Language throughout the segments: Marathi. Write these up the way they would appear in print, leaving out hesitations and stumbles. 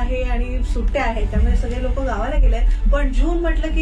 आहे आणि सुट्ट्या आहेत, त्यामुळे सगळे लोक गावाला गेले. पण जून म्हटलं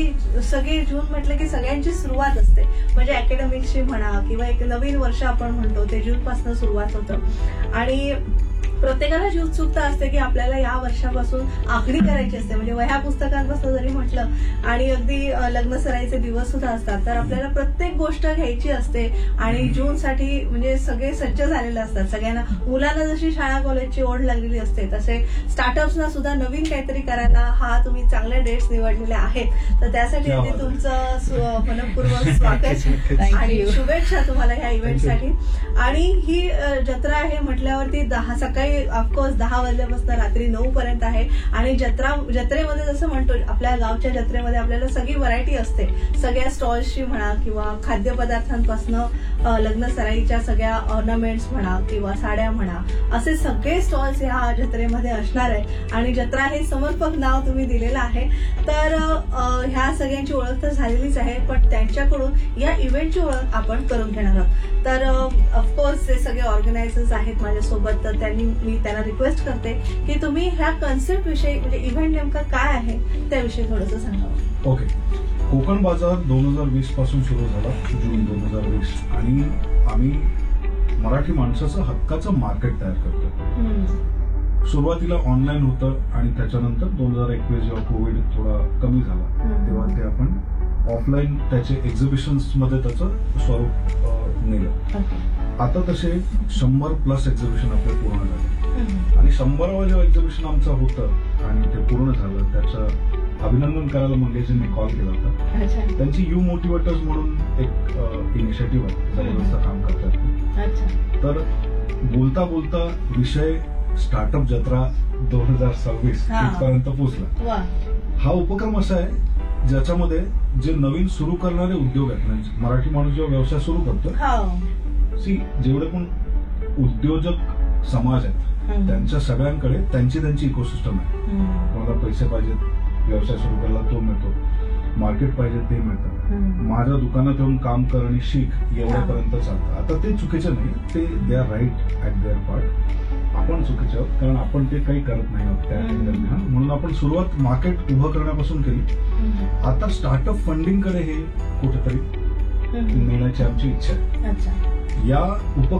की सगळ्यांची सुरुवात असते, म्हणजे अकॅडमिक्सची म्हणा किंवा एक नवीन वर्ष आपण म्हणतो ते जून पासून सुरुवात होतं. आणि प्रत्येकाला जी उत्सुकता असते की आपल्याला या वर्षापासून आखणी करायची असते, म्हणजे वह्या पुस्तकांपासून जरी म्हटलं आणि अगदी लग्न सराईचे दिवस सुद्धा असतात, तर आपल्याला प्रत्येक गोष्ट घ्यायची असते. आणि जूनसाठी म्हणजे सगळे सज्ज झालेले असतात. सगळ्यांना, मुलांना जशी शाळा कॉलेजची ओढ लागलेली असते, तसे स्टार्टअप्सना सुद्धा नवीन काहीतरी करायला तुम्ही चांगले डेट्स निवडलेले आहेत. तर त्यासाठी अगदी तुमचं मनपूर्वक स्वागत आणि शुभेच्छा तुम्हाला ह्या इव्हेंटसाठी. आणि ही जत्रा आहे म्हटल्यावरती सकाळी ऑफकोर्स 10 वाजल्यापासून रात्री 9 पर्यंत आहे. आणि जत्रेमध्ये जसं म्हणतो, आपल्या गावच्या जत्रेमध्ये आपल्याला सगळी व्हरायटी असते, सगळ्या स्टॉल्सची म्हणा किंवा खाद्यपदार्थांपासून लग्न सराईच्या सगळ्या ऑर्नामेंट्स म्हणा किंवा साड्या म्हणा, असे सगळे स्टॉल्स ह्या जत्रेमध्ये असणार आहे. आणि जत्रा हे समर्पक नाव तुम्ही दिलेलं आहे. तर ह्या सगळ्यांची ओळख तर झालेलीच आहे, पण त्यांच्याकडून या इव्हेंटची ओळख आपण करून घेणार आहोत. तर ऑफकोर्स ते सगळे ऑर्गनायझर्स आहेत माझ्यासोबत, तर मी त्यांना रिक्वेस्ट करते की तुम्ही ह्या कन्सेप्ट विषयी, म्हणजे इव्हेंट नेमका काय आहे त्याविषयी थोडंसं सांगावं. ओके. कोकण बाजार 2020 पासून सुरू झाला, जून 2020. आणि आम्ही मराठी माणसाचं हक्काचं मार्केट तयार करतो. सुरुवातीला ऑनलाईन होतं आणि त्याच्यानंतर 2021 जेव्हा कोविड थोडा कमी झाला तेव्हा ते आपण ऑफलाईन त्याचे एक्झिबिशन्स मध्ये त्याचं स्वरूप नेलं. आता तसे 100+ एक्झिबिशन आपले पूर्ण झाले. आणि 100वा जेव्हा एक्झिबिशन आमचं होतं आणि ते पूर्ण झालं, त्याचं अभिनंदन करायला मंगेशजींनी कॉल केला होता. त्यांची यू मोटिवेटर्स म्हणून एक इनिशिएटिव्ह आहे, जबरदस्त काम करतात. तर बोलता बोलता विषय स्टार्टअप जत्रा 2026 इथपर्यंत पोहोचला. हा उपक्रम असा आहे ज्याच्यामध्ये जे नवीन सुरू करणारे उद्योग आहेत, म्हणजे मराठी माणूस जेव्हा व्यवसाय सुरू करतो, जेवढे पण उद्योजक समाज आहेत त्यांच्या सगळ्यांकडे त्यांची इकोसिस्टम आहे. कोणाला पैसे पाहिजेत, व्यवसाय सुरू करायला तो मिळतो, मार्केट पाहिजे ते मिळतं, माझ्या दुकानात येऊन काम कर आणि शिक एवढ्यापर्यंत चालतं. आता ते चुकीचं नाही, ते they are right at there part. आपण चुकीचे आहोत कारण आपण ते काही करत नाही आहोत त्या दरम्यान. म्हणून आपण सुरुवात मार्केट उभं करण्यापासून केली. आता स्टार्टअप फंडिंग कडे हे कुठेतरी नेण्याची आमची इच्छा आहे. या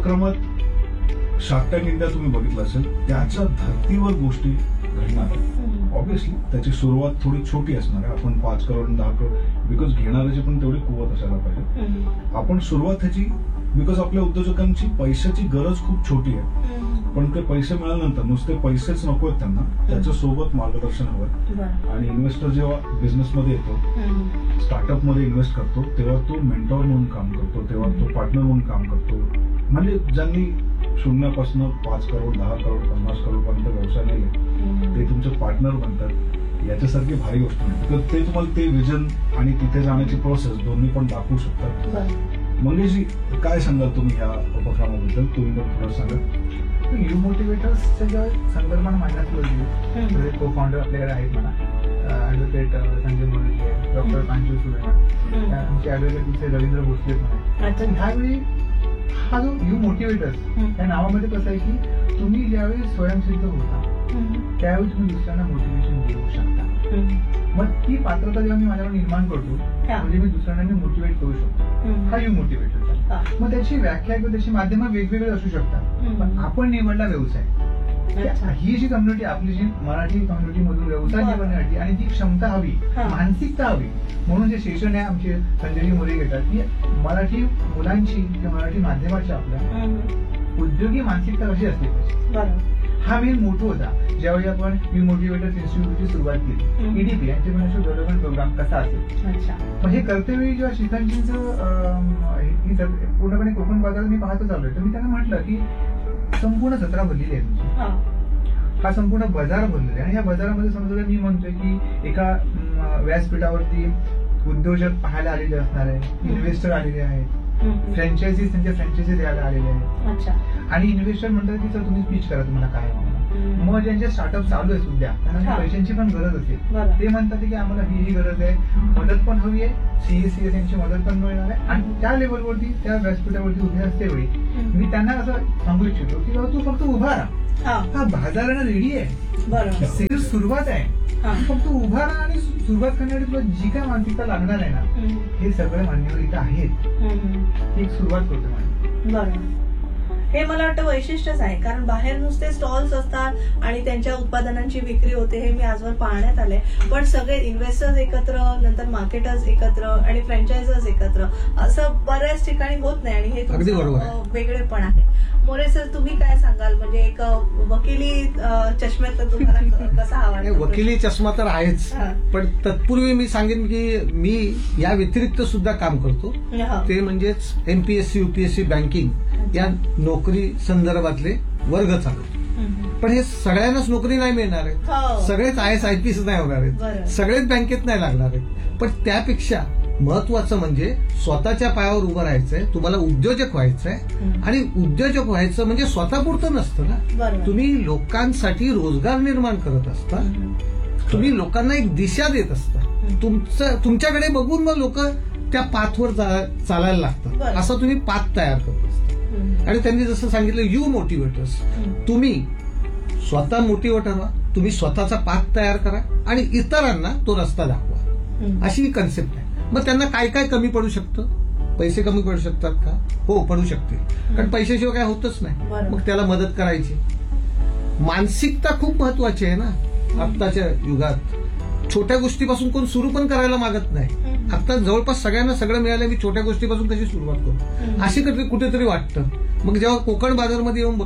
उपक्रमात शार्क टँक इंडिया तुम्ही बघितलं असेल, त्याच्या धर्तीवर गोष्टी घडणार आहेत. ऑब्व्हियसली त्याची सुरुवात थोडी छोटी असणार आहे. आपण 5 करोड 10 करोड, बिकॉज घेणाऱ्याची पण तेवढी कुवत असायला पाहिजे. आपण सुरुवात ह्याची, बिकॉज आपल्या उद्योजकांची पैशाची गरज खूप छोटी आहे, पण ते पैसे मिळाल्यानंतर नुसते पैसेच नको आहेत त्यांना, त्याच्यासोबत मार्गदर्शन हवं. आणि इन्व्हेस्टर जेव्हा बिझनेसमध्ये येतो, स्टार्टअप मध्ये इन्व्हेस्ट करतो, तेव्हा तो मेंटॉर म्हणून काम करतो, तेव्हा तो पार्टनर म्हणून काम करतो. म्हणजे ज्यांनी शून्यापासून 5 करोड 10 करोड 50 करोड पर्यंत व्यवसाय नेले, ते तुमचे पार्टनर बनतात. याच्यासारखी भारी गोष्ट नाही, तर ते तुम्हाला ते विजन आणि तिथे जाण्याची प्रोसेस दोन्ही पण दाखवू शकतात. मंगेशजी, काय सांगाल तुम्ही या उपक्रमाबद्दल? तुम्ही पण थोडं सांगा. यू मोटिवेटर्सच्या ज्या संदर्भात मांडण्यात गेली, को फाउंडर आपल्याकडे आहेत म्हणा, ऍडव्होकेट संजय मोरे आहे, डॉक्टर कांचू सुरे, आमचे ऍडव्होकेट दुसरे रवींद्र भोसले म्हणा. ह्यावेळी हा जो यू मोटिवेटर्स या नावामध्ये कसं आहे की तुम्ही ज्यावेळी स्वयंसिद्ध होता त्यावेळी तुम्ही दुसऱ्यांना मोटिवेशन देऊ शकता. मग ती पात्रता जेव्हा मी माझ्यावर निर्माण करतो, म्हणजे मी दुसऱ्यांना मोटिवेट करू शकतो, हा यू मोटिवेटर. मग त्याची व्याख्या किंवा त्याची माध्यमं वेगवेगळे असू शकतात, पण आपण निवडला व्यवसाय. ही जी कम्युनिटी, आपली जी मराठी कम्युनिटी मधून व्यवसाय निवडण्यासाठी आणि ती क्षमता हवी, मानसिकता हवी, म्हणून जे सेशन आहे आमचे संजय मोरे घेतात की मराठी मुलांची किंवा मराठी माध्यमाची आपल्या उद्योगी मानसिकता कशी असली पाहिजे. हा मेन मोठो होता ज्यावेळी आपण यू मोटिवेटर्स इन्स्टिट्यूटची सुरुवात केली. EDP एंटरप्रेन्योरशिप डेव्हलपमेंट प्रोग्राम कसा असेल, मग हे करतेवेळी जेव्हा शिखांचींचं पूर्णपणे कोकण बाजारात मी पाहतो चालू आहे, तर मी त्यांना म्हटलं की संपूर्ण जत्रा भरलेली आहे तुमची, हा संपूर्ण बाजार भरलेला आहे. आणि या बाजारामध्ये समजा मी म्हणतोय की एका व्यासपीठावरती उद्योजक पाहायला आलेले असणार आहे, इन्व्हेस्टर आलेले आहेत, फ्रँचायझीज त्यांच्या फ्रँचायझी द्यायला आलेले आहेत, आणि इन्व्हेस्टर म्हणतात की सर तुम्ही स्पीच करा, तुम्हाला काय मग ज्यांचे स्टार्टअप चालू आहे सध्या त्यांना पैशांची पण गरज असेल, ते म्हणतात की आम्हाला ही गरज आहे, मदत पण हवी आहे, सीएस यांची मदत पण मिळणार आहे. आणि त्या लेवलवरती त्या व्यासपीठावरती उभे असते वेळी मी त्यांना असं सांगू इच्छितो की बाबा तू फक्त उभा राहा, हा बाजाराला रेडी आहे, सेल्स सुरुवात आहे, फक्त उभा राहा आणि सुरुवात करण्यासाठी तुला जी काय मानसिकता लागणार आहे ना, हे सगळे मान्यवर इथं आहेत, ही एक सुरुवात करतो माझी. बरोबर. हे मला वाटतं वैशिष्ट्यच आहे, कारण बाहेर नुसते स्टॉल्स असतात आणि त्यांच्या उत्पादनांची विक्री होते, हे मी आजवर पाहण्यात आले. पण सगळे इन्व्हेस्टर्स एकत्र, नंतर मार्केटर्स एकत्र आणि फ्रँचायझर्स एकत्र, असं बऱ्याच ठिकाणी होत नाही आणि हे वेगळेपण आहे. मोरे सर, तुम्ही काय सांगाल? म्हणजे एक वकिली चष्म्यात तुम्हाला कसा हवा? वकिली चष्मा तर आहेच, पण तत्पूर्वी मी सांगेन की मी या व्यतिरिक्त सुद्धा काम करतो, ते म्हणजेच एमपीएससी यूपीएससी बँकिंग या नोकरी संदर्भातले वर्ग चालू. पण हे सगळ्यांनाच नोकरी नाही मिळणार आहे, सगळेच IAS IPS नाही होणार आहेत, सगळेच बँकेत नाही लागणार आहेत. पण त्यापेक्षा महत्वाचं म्हणजे स्वतःच्या पायावर उभं राहायचंय, तुम्हाला उद्योजक व्हायचंय. आणि उद्योजक व्हायचं म्हणजे स्वतःपुरतं नसतं ना, तुम्ही लोकांसाठी रोजगार निर्माण करत असता, तुम्ही लोकांना एक दिशा देत असता. तुमच्याकडे बघून मग लोक त्या पाथवर चालायला लागतात, असं तुम्ही पाथ तयार करत असता. आणि त्यांनी जसं सांगितलं यू मोटिवेटर्स, तुम्ही स्वतः मोटिवेटर व्हा, तुम्ही स्वतःचा पाथ तयार करा आणि इतरांना तो रस्ता दाखवा, अशी ही कन्सेप्ट आहे. मग त्यांना काय काय कमी पडू शकतं? पैसे कमी पडू शकतात का? हो, पडू शकते, कारण पैशाशिवाय काय होतच नाही. मग त्याला मदत करायची. मानसिकता खूप महत्वाची आहे ना आत्ताच्या युगात. छोट्या गोष्टीपासून कोण सुरू पण करायला मागत नाही. आता जवळपास सगळ्यांना सगळं मिळालं, मी छोट्या गोष्टीपासून कशी सुरुवात करू अशी कुठेतरी वाटतं. मग जेव्हा कोकण बाजारमध्ये येऊन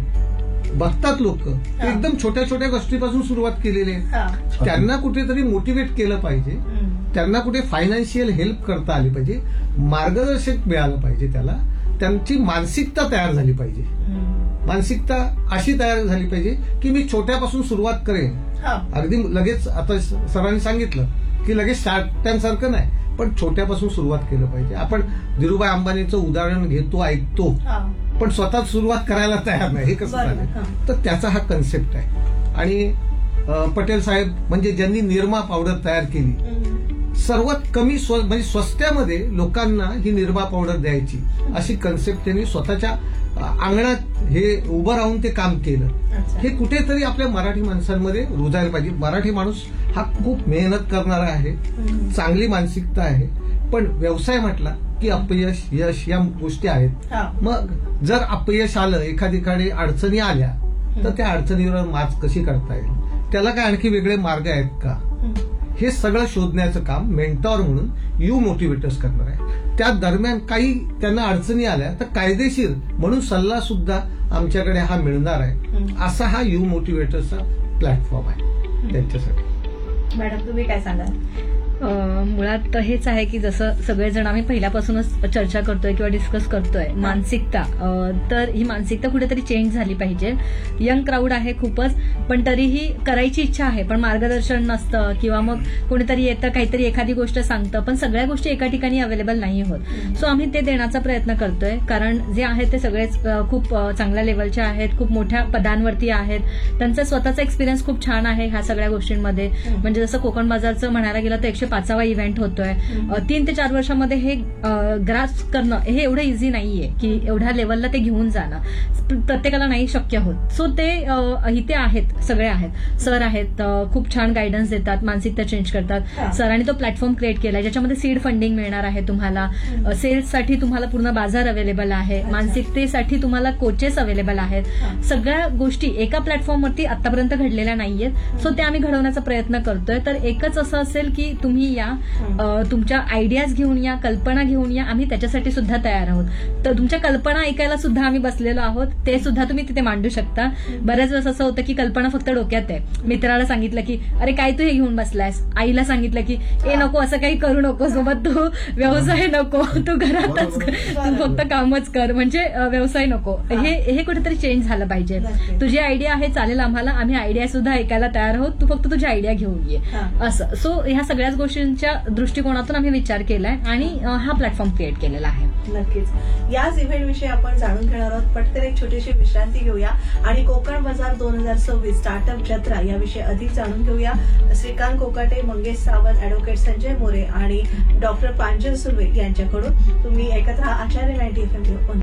बघतात लोक, एकदम छोट्या छोट्या गोष्टीपासून सुरुवात केलेली आहे. त्यांना कुठेतरी मोटिवेट केलं पाहिजे, त्यांना कुठे फायनान्शियल हेल्प करता आली पाहिजे, मार्गदर्शक मिळालं पाहिजे, त्याला त्यांची मानसिकता तयार झाली पाहिजे. मानसिकता अशी तयार झाली पाहिजे की मी छोट्यापासून सुरुवात करेन, अगदी लगेच. आता सरांनी सांगितलं की लगेच स्टार्टसारखं नाही, पण छोट्यापासून सुरुवात केलं पाहिजे. आपण धीरूभाई अंबानीचं उदाहरण घेतो, ऐकतो, पण स्वतः सुरुवात करायला तयार नाही. हे कसं झालं? तर त्याचा हा कन्सेप्ट आहे. आणि पटेल साहेब म्हणजे ज्यांनी निरमा पावडर तयार केली, सर्वात कमी म्हणजे स्वस्त्यामध्ये लोकांना ही निरमा पावडर द्यायची, अशी कन्सेप्ट त्यांनी स्वतःच्या अंगणात हे उभं राहून ते काम केलं. हे कुठेतरी आपल्या मराठी माणसांमध्ये रुजायला पाहिजे. मराठी माणूस हा खूप मेहनत करणारा आहे, चांगली मानसिकता आहे, पण व्यवसाय म्हटला की अपयश यश या गोष्टी आहेत. मग जर अपयश आलं, एखादीकडे अडचणी आल्या, तर त्या अडचणीवर मात कशी करता येईल, त्याला काय आणखी वेगळे मार्ग आहेत का, हे सगळं शोधण्याचं काम मेंटॉर म्हणून यू मोटिवेटर्स करणार आहे. त्या दरम्यान काही त्यांना अडचणी आल्या तर कायदेशीर म्हणून सल्ला सुद्धा आमच्याकडे हा मिळणार आहे. असा हा यू मोटिवेटर्सचा प्लॅटफॉर्म आहे त्यांच्यासाठी. मॅडम, तुम्ही काय सांगाल? मुळात हेच आहे की जसं सगळेजण आम्ही पहिल्यापासूनच चर्चा करतोय किंवा डिस्कस करतोय मानसिकता, तर ही मानसिकता कुठेतरी चेंज झाली पाहिजे. यंग क्राऊड आहे खूपच, पण तरीही करायची इच्छा आहे, पण मार्गदर्शन नसतं किंवा मग कोणीतरी येतं काहीतरी एखादी गोष्ट सांगतं, पण सगळ्या गोष्टी एका ठिकाणी अवेलेबल नाही होत. सो आम्ही ते देण्याचा प्रयत्न करतोय, कारण जे आहेत ते सगळेच खूप चांगल्या लेवलचे आहेत, खूप मोठ्या पदांवरती आहेत, त्यांचा स्वतःचा एक्सपिरियन्स खूप छान आहे ह्या सगळ्या गोष्टींमध्ये. म्हणजे जसं कोकण बाजारचं म्हणायला गेलं तर 105वा इव्हेंट होतोय. 3 ते 4 वर्षामध्ये हे ग्रास्प करणं हे एवढं इझी नाहीये की एवढ्या लेवलला ते घेऊन जाणं प्रत्येकाला नाही शक्य होत. सो ते इथे आहेत, सगळे आहेत, सर आहेत, खूप छान गायडन्स देतात, मानसिकता चेंज करतात. सरांनी तो प्लॅटफॉर्म क्रिएट केलाय ज्याच्यामध्ये सीड फंडिंग मिळणार आहे तुम्हाला, सेल्ससाठी तुम्हाला पूर्ण बाजार अवेलेबल आहे, मानसिकतेसाठी तुम्हाला कोचेस अवेलेबल आहेत. सगळ्या गोष्टी एका प्लॅटफॉर्मवरती आतापर्यंत घडलेल्या नाहीयेत. सो ते आम्ही घडवण्याचा प्रयत्न करतोय. तर एकच असं असेल की तुम्ही या, तुमच्या आयडियाज घेऊन या, कल्पना घेऊन या, आम्ही त्याच्यासाठी सुद्धा तयार आहोत. तर तुमच्या कल्पना ऐकायला सुद्धा आम्ही बसलेलो आहोत, ते सुद्धा तुम्ही तिथे मांडू शकता. बऱ्याच वेळेस असं होतं की कल्पना फक्त डोक्यात आहे. मित्राला सांगितलं की अरे काय तू हे घेऊन बसलायस, आईला सांगितलं की ए नको असं काही करू नको, सोबत तू व्यवसाय नको, तू घरातच तू फक्त कामच कर, म्हणजे व्यवसाय नको. हे कुठेतरी चेंज झालं पाहिजे. तुझी आयडिया आहे चालेल आम्हाला, आम्ही आयडिया सुद्धा ऐकायला तयार आहोत, तू फक्त तुझी आयडिया घेऊन ये असं. सो ह्या सगळ्याच गोष्टींच्या दृष्टिकोनातून आम्ही विचार केलाय आणि हा प्लॅटफॉर्म क्रिएट केलेला आहे. नक्कीच याच इव्हेंट विषयी आपण जाणून घेणार आहोत. पटकन एक छोटीशी विश्रांती घेऊया आणि कोकण बाजार 2026 स्टार्टअप जत्रा याविषयी अधिक जाणून घेऊया. श्रीकांत कोकाटे, मंगेश सावंत, ऍडव्होकेट संजय मोरे आणि डॉक्टर प्रांजल सुर्वे यांच्याकडून. तुम्ही ऐकत राहा आचार्य 90 FM.